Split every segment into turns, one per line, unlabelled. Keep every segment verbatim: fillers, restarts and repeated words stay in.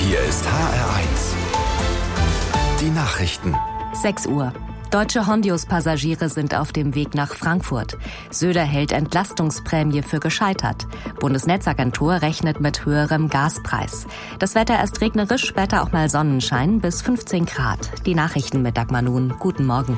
Hier ist H R eins. Die Nachrichten.
sechs Uhr. Deutsche Hondius-Passagiere sind auf dem Weg nach Frankfurt. Söder hält Entlastungsprämie für gescheitert. Bundesnetzagentur rechnet mit höherem Gaspreis. Das Wetter erst regnerisch, später auch mal Sonnenschein bis fünfzehn Grad. Die Nachrichten mit Dagmar Nun. Guten Morgen.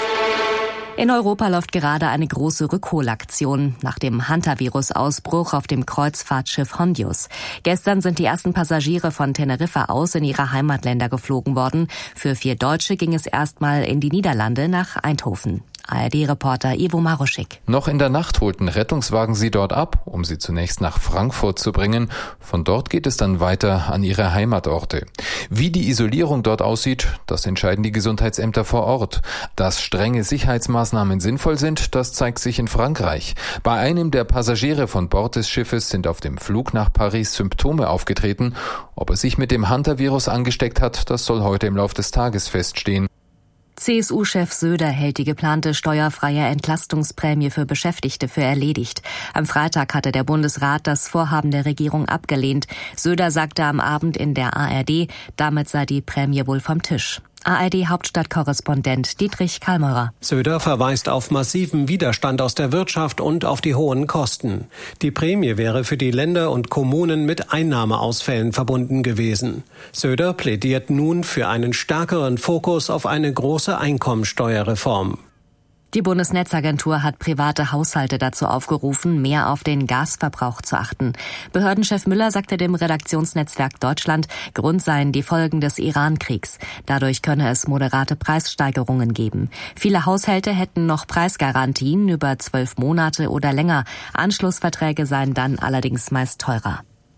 In Europa läuft gerade eine große Rückholaktion nach dem Hantavirus-Ausbruch auf dem Kreuzfahrtschiff Hondius. Gestern sind die ersten Passagiere von Teneriffa aus in ihre Heimatländer geflogen worden. Für vier Deutsche ging es erstmal in die Niederlande nach Eindhoven. A R D-Reporter Ivo Maruschik.
Noch in der Nacht holten Rettungswagen sie dort ab, um sie zunächst nach Frankfurt zu bringen. Von dort geht es dann weiter an ihre Heimatorte. Wie die Isolierung dort aussieht, das entscheiden die Gesundheitsämter vor Ort. Dass strenge Sicherheitsmaßnahmen sinnvoll sind, das zeigt sich in Frankreich. Bei einem der Passagiere von Bord des Schiffes sind auf dem Flug nach Paris Symptome aufgetreten. Ob er sich mit dem Hantavirus angesteckt hat, das soll heute im Laufe des Tages feststehen.
C S U-Chef Söder hält die geplante steuerfreie Entlastungsprämie für Beschäftigte für erledigt. Am Freitag hatte der Bundesrat das Vorhaben der Regierung abgelehnt. Söder sagte am Abend in der A R D, damit sei die Prämie wohl vom Tisch. A R D-Hauptstadtkorrespondent Dietrich Kallmeurer.
Söder verweist auf massiven Widerstand aus der Wirtschaft und auf die hohen Kosten. Die Prämie wäre für die Länder und Kommunen mit Einnahmeausfällen verbunden gewesen. Söder plädiert nun für einen stärkeren Fokus auf eine große Einkommensteuerreform.
Die Bundesnetzagentur hat private Haushalte dazu aufgerufen, mehr auf den Gasverbrauch zu achten. Behördenchef Müller sagte dem Redaktionsnetzwerk Deutschland, Grund seien die Folgen des Iran-Kriegs. Dadurch könne es moderate Preissteigerungen geben. Viele Haushalte hätten noch Preisgarantien über zwölf Monate oder länger. Anschlussverträge seien dann allerdings meist teurer.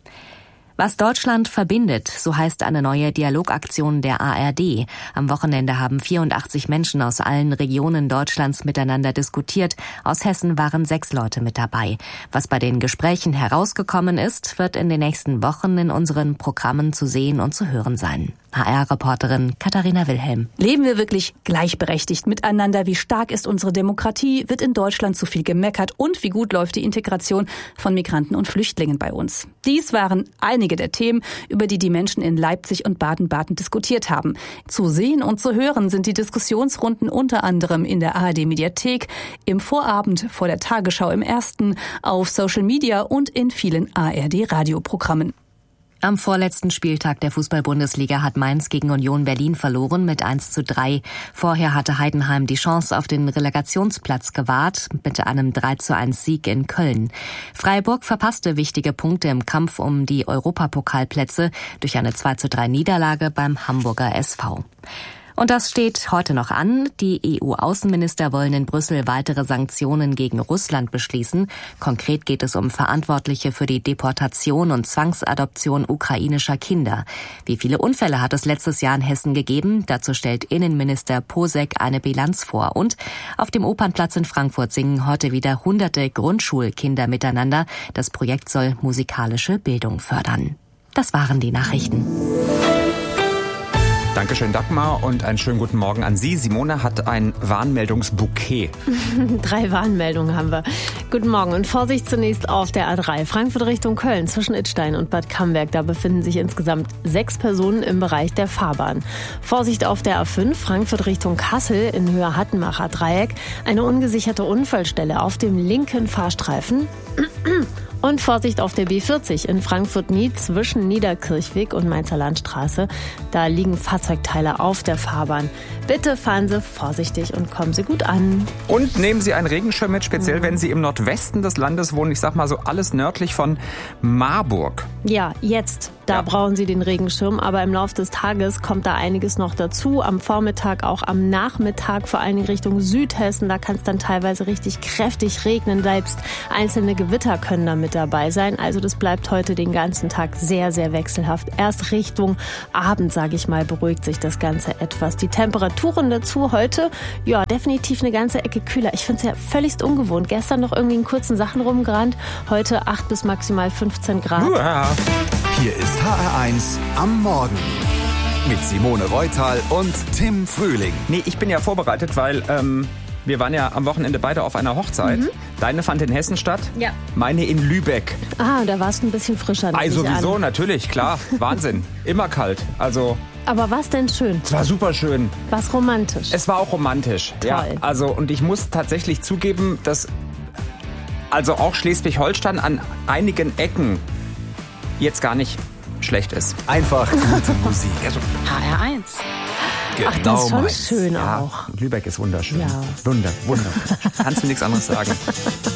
Was Deutschland verbindet, so heißt eine neue Dialogaktion der A R D. Am Wochenende haben vierundachtzig Menschen aus allen Regionen Deutschlands miteinander diskutiert. Aus Hessen waren sechs Leute mit dabei. Was bei den Gesprächen herausgekommen ist, wird in den nächsten Wochen in unseren Programmen zu sehen und zu hören sein. H R-Reporterin Katharina Wilhelm.
Leben wir wirklich gleichberechtigt miteinander? Wie stark ist unsere Demokratie? Wird in Deutschland zu viel gemeckert? Und wie gut läuft die Integration von Migranten und Flüchtlingen bei uns? Dies waren einige der Themen, über die die Menschen in Leipzig und Baden-Baden diskutiert haben. Zu sehen und zu hören sind die Diskussionsrunden unter anderem in der A R D-Mediathek, im Vorabend vor der Tagesschau im Ersten, auf Social Media und in vielen A R D-Radioprogrammen.
Am vorletzten Spieltag der Fußball-Bundesliga hat Mainz gegen Union Berlin verloren mit eins zu drei. Vorher hatte Heidenheim die Chance auf den Relegationsplatz gewahrt mit einem drei zu eins Sieg in Köln. Freiburg verpasste wichtige Punkte im Kampf um die Europapokalplätze durch eine zwei zu drei Niederlage beim Hamburger S V. Und das steht heute noch an. Die E U-Außenminister wollen in Brüssel weitere Sanktionen gegen Russland beschließen. Konkret geht es um Verantwortliche für die Deportation und Zwangsadoption ukrainischer Kinder. Wie viele Unfälle hat es letztes Jahr in Hessen gegeben? Dazu stellt Innenminister Posek eine Bilanz vor. Und auf dem Opernplatz in Frankfurt singen heute wieder hunderte Grundschulkinder miteinander. Das Projekt soll musikalische Bildung fördern. Das waren die Nachrichten.
Dankeschön, Dagmar, und einen schönen guten Morgen an Sie. Simone hat ein Warnmeldungsbouquet.
Drei Warnmeldungen haben wir. Guten Morgen und Vorsicht zunächst auf der A drei. Frankfurt Richtung Köln zwischen Idstein und Bad Camberg. Da befinden sich insgesamt sechs Personen im Bereich der Fahrbahn. Vorsicht auf der A fünf. Frankfurt Richtung Kassel in Höhe Hattenmacher Dreieck. Eine ungesicherte Unfallstelle auf dem linken Fahrstreifen. Und Vorsicht auf der B vierzig in Frankfurt-Nied zwischen Niederkirchweg und Mainzer Landstraße. Da liegen Fahrzeugteile auf der Fahrbahn. Bitte fahren Sie vorsichtig und kommen Sie gut an.
Und nehmen Sie einen Regenschirm mit, speziell wenn Sie im Nordwesten des Landes wohnen. Ich sag mal so alles nördlich von Marburg.
Ja, jetzt. Da ja. brauchen Sie den Regenschirm, aber im Laufe des Tages kommt da einiges noch dazu. Am Vormittag, auch am Nachmittag, vor allen Dingen Richtung Südhessen, da kann es dann teilweise richtig kräftig regnen. Selbst einzelne Gewitter können da mit dabei sein. Also das bleibt heute den ganzen Tag sehr, sehr wechselhaft. Erst Richtung Abend, sage ich mal, beruhigt sich das Ganze etwas. Die Temperaturen dazu heute, ja, definitiv eine ganze Ecke kühler. Ich finde es ja völligst ungewohnt. Gestern noch irgendwie in kurzen Sachen rumgerannt. Heute acht bis maximal fünfzehn Grad.
Uah.
Hier ist H R eins am Morgen mit Simone Reutal und Tim Frühling.
Nee, ich bin ja vorbereitet, weil ähm, Wir waren ja am Wochenende beide auf einer Hochzeit. Mhm. Deine fand in Hessen statt,
ja.
Meine in Lübeck.
Ah, da warst du ein bisschen frischer.
Also sowieso, natürlich, klar. Wahnsinn. Immer kalt. Also.
Aber was denn schön?
Es war super schön.
Was romantisch?
Es war auch romantisch.
Toll.
Ja, also, und ich muss tatsächlich zugeben, dass also auch Schleswig-Holstein an einigen Ecken jetzt gar nicht schlecht ist.
Einfach gute Musik.
Also,
H R eins.
Genau.
Ach, das ist schon
meins.
schön
ja,
auch.
Lübeck ist wunderschön.
Ja.
Wunder, wunderschön. Kannst du nichts anderes sagen.